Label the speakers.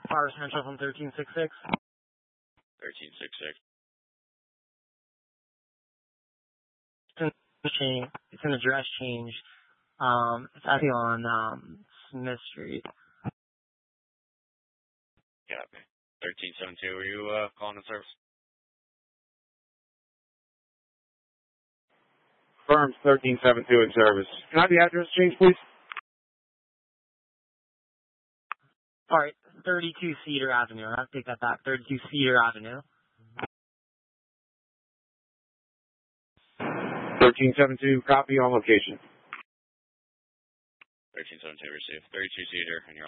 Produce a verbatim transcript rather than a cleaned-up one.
Speaker 1: Power Central from thirteen sixty-six.
Speaker 2: thirteen sixty-six.
Speaker 1: It's an, change. It's an address change. Um, it's actually on um, Smith Street.
Speaker 2: Yeah. thirteen seventy-two, were you uh, calling the service?
Speaker 3: Firms thirteen seventy-two in service. Can I have the address change, please?
Speaker 1: All right, thirty-two Cedar Avenue. I have to take that back. thirty-two Cedar Avenue.
Speaker 3: thirteen seventy-two, copy on location.
Speaker 2: thirteen seventy-two received. thirty-two Cedar, and you're